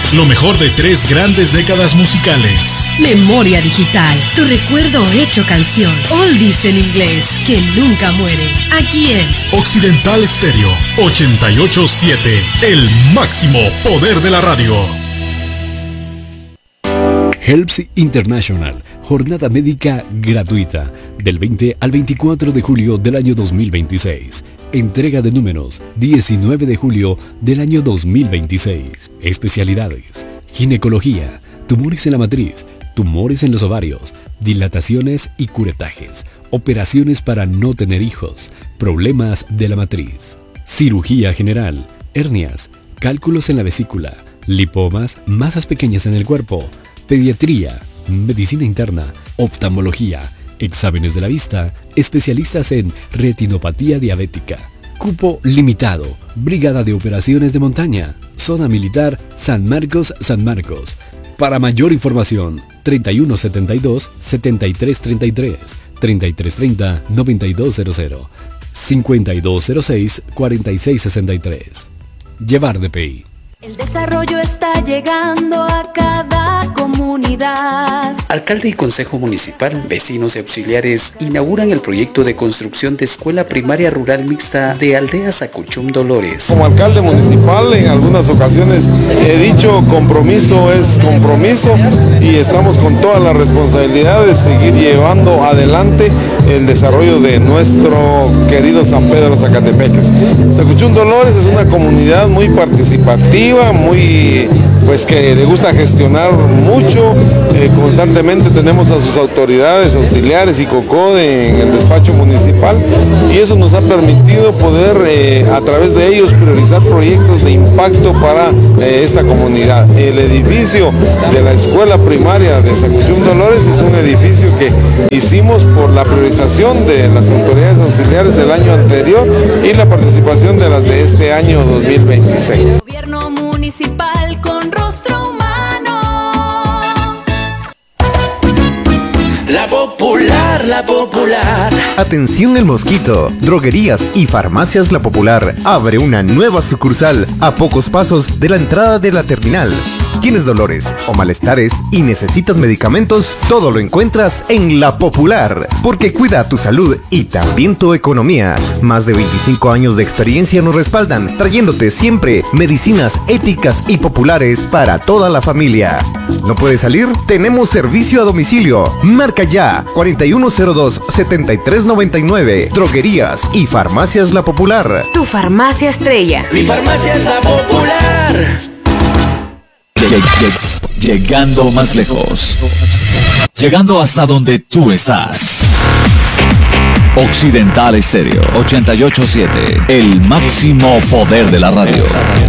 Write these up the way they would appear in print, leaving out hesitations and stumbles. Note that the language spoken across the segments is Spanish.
Lo mejor de 3 grandes décadas musicales. Memoria digital, tu recuerdo hecho canción. Oldies en inglés, que nunca muere. Aquí en Occidental Stereo 88.7, el máximo poder de la radio. Helps International, jornada médica gratuita, del 20 al 24 de julio del año 2026. Entrega de números, 19 de julio del año 2026. Especialidades: ginecología, tumores en la matriz, tumores en los ovarios, dilataciones y curetajes, operaciones para no tener hijos, problemas de la matriz, cirugía general, hernias, cálculos en la vesícula, lipomas, masas pequeñas en el cuerpo, pediatría, medicina interna, oftalmología, exámenes de la vista, especialistas en retinopatía diabética. Cupo limitado, Brigada de Operaciones de Montaña, Zona Militar San Marcos, San Marcos. Para mayor información, 3172-7333, 3330-9200, 5206-4663. Llevar DPI. El desarrollo está llegando a cada comunidad. Alcalde y Consejo Municipal, vecinos y auxiliares inauguran el proyecto de construcción de Escuela Primaria Rural Mixta de Aldea Sacuchum Dolores. Como alcalde municipal, en algunas ocasiones he dicho compromiso es compromiso y estamos con toda la responsabilidad de seguir llevando adelante el desarrollo de nuestro querido San Pedro Zacatepeques. Sacuchum Dolores es una comunidad muy participativa, muy pues que le gusta gestionar mucho, constantemente tenemos a sus autoridades auxiliares y COCODE en el despacho municipal y eso nos ha permitido poder a través de ellos priorizar proyectos de impacto para esta comunidad. El edificio de la escuela primaria de Sacuchum Dolores es un edificio que hicimos por la priorización de las autoridades auxiliares del año anterior y la participación de las de este año 2026. Gobierno municipal con rostro humano. La Popular, La Popular. Atención El Mosquito, Droguerías y Farmacias La Popular abre una nueva sucursal a pocos pasos de la entrada de la terminal. ¿Tienes dolores o malestares y necesitas medicamentos? Todo lo encuentras en La Popular, porque cuida tu salud y también tu economía. Más de 25 años de experiencia nos respaldan, trayéndote siempre medicinas éticas y populares para toda la familia. ¿No puedes salir? Tenemos servicio a domicilio. Marca ya 4102-7399. Droguerías y Farmacias La Popular. Tu farmacia estrella. Mi farmacia es La Popular. Llegando más lejos. Llegando hasta donde tú estás. Occidental Stereo 88.7, el máximo poder de la radio.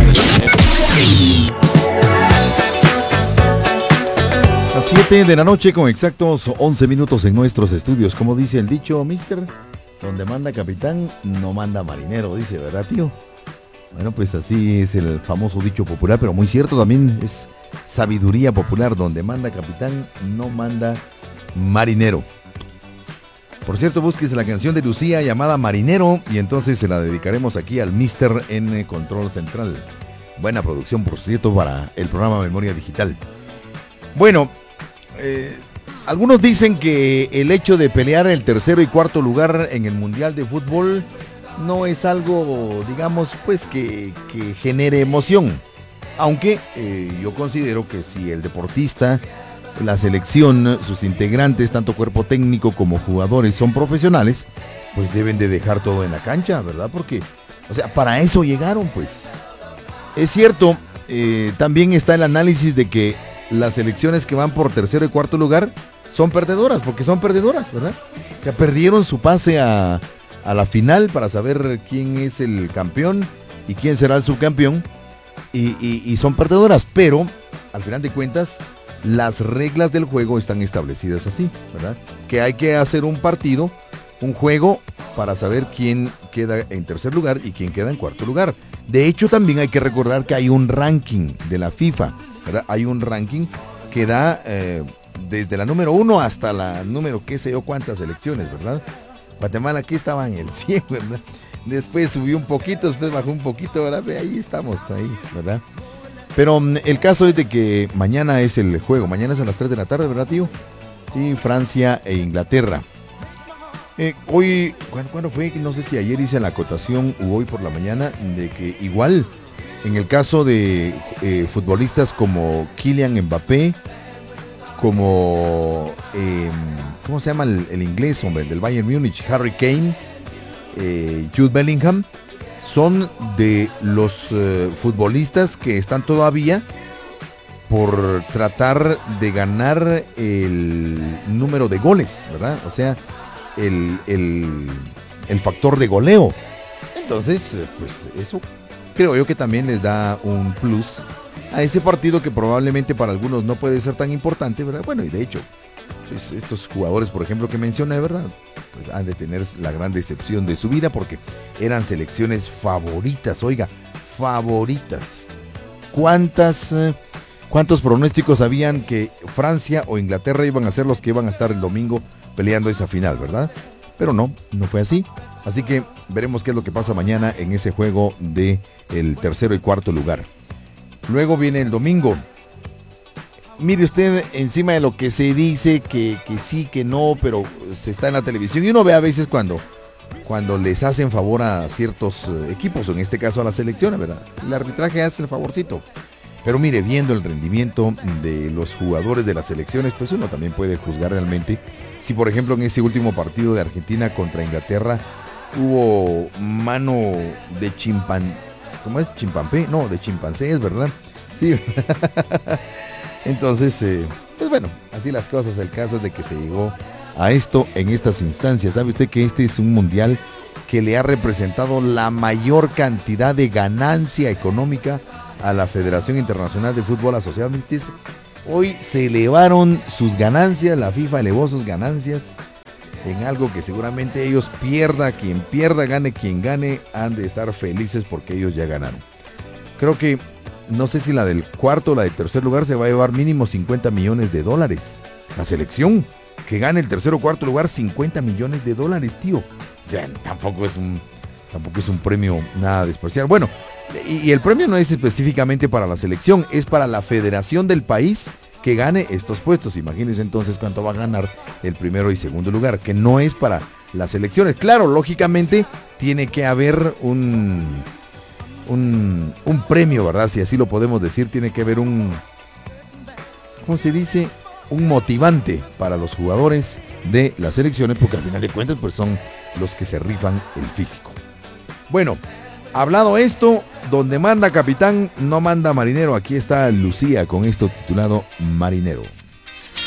Las 7 de la noche con exactos 11 minutos en nuestros estudios. Como dice el dicho, mister, donde manda capitán, no manda marinero, dice, ¿verdad, tío? Bueno, pues así es el famoso dicho popular, pero muy cierto también, es sabiduría popular, donde manda capitán, no manda marinero. Por cierto, búsquese la canción de Lucía llamada Marinero y entonces se la dedicaremos aquí al Mister en Control Central. Buena producción, por cierto, para el programa Memoria Digital. Bueno, algunos dicen que el hecho de pelear el tercero y cuarto lugar en el Mundial de Fútbol no es algo, digamos, pues que genere emoción. Aunque yo considero que si el deportista, la selección, sus integrantes, tanto cuerpo técnico como jugadores son profesionales, pues deben de dejar todo en la cancha, ¿verdad? Porque, o sea, para eso llegaron, pues. Es cierto, también está el análisis de que las selecciones que van por tercero y cuarto lugar son perdedoras, porque son perdedoras, ¿verdad? Que perdieron su pase a la final para saber quién es el campeón y quién será el subcampeón y son perdedoras, pero al final de cuentas las reglas del juego están establecidas así, ¿verdad? Que hay que hacer un partido, un juego para saber quién queda en tercer lugar y quién queda en cuarto lugar. De hecho, también hay que recordar que hay un ranking de la FIFA, ¿verdad? Hay un ranking que da desde la número 1 hasta la número qué sé yo cuántas selecciones, ¿verdad? Guatemala aquí estaba en el 100, ¿verdad? Después subió un poquito, después bajó un poquito, ¿verdad? Ahí estamos, ahí, ¿verdad? Pero el caso es de que mañana es el juego. Mañana es a las 3 de la tarde, ¿verdad, tío? Sí, Francia e Inglaterra. Hoy, ¿cuándo fue? No sé si ayer hice la acotación u hoy por la mañana, de que igual, en el caso de futbolistas como Kylian Mbappé, como, ¿cómo se llama el inglés, hombre? El del Bayern Múnich, Harry Kane, Jude Bellingham, son de los futbolistas que están todavía por tratar de ganar el número de goles, ¿verdad? O sea, el factor de goleo. Entonces, pues eso creo yo que también les da un plus a ese partido que probablemente para algunos no puede ser tan importante, ¿verdad? Bueno, y de hecho, pues estos jugadores, por ejemplo, que mencioné, ¿verdad? Pues han de tener la gran decepción de su vida porque eran selecciones favoritas, oiga, favoritas. ¿Cuántos pronósticos habían que Francia o Inglaterra iban a ser los que iban a estar el domingo peleando esa final, ¿verdad? Pero no fue así. Así que veremos qué es lo que pasa mañana en ese juego de el tercero y cuarto lugar. Luego viene el domingo. Mire usted, encima de lo que se dice, que sí, que no, pero se está en la televisión. Y uno ve a veces cuando les hacen favor a ciertos equipos, o en este caso a las selecciones, ¿verdad? El arbitraje hace el favorcito. Pero mire, viendo el rendimiento de los jugadores de las selecciones, pues uno también puede juzgar realmente. Si por ejemplo en ese último partido de Argentina contra Inglaterra hubo mano de ¿cómo es? Chimpancé, no, de chimpancés, ¿verdad? Sí. Entonces, pues bueno, así las cosas. El caso es de que se llegó a esto en estas instancias. ¿Sabe usted que este es un mundial que le ha representado la mayor cantidad de ganancia económica a la Federación Internacional de Fútbol Asociado? Hoy se elevaron sus ganancias, la FIFA elevó sus ganancias en algo que seguramente ellos quien pierda, gane quien gane, han de estar felices porque ellos ya ganaron. Creo que, no sé si la del cuarto o la del tercer lugar se va a llevar mínimo $50 millones. La selección que gane el tercer o cuarto lugar, $50 millones, tío. O sea, tampoco es un premio nada despreciable. Bueno, y el premio no es específicamente para la selección, es para la federación del país que gane estos puestos. Imagínense entonces cuánto va a ganar el primero y segundo lugar, que no es para las selecciones. Claro, lógicamente tiene que haber un premio, ¿verdad? Si así lo podemos decir, tiene que haber ¿cómo se dice? Un motivante para los jugadores de las selecciones, porque al final de cuentas pues son los que se rifan el físico. Bueno, hablado esto, donde manda capitán, no manda marinero. Aquí está Lucía con esto titulado Marinero.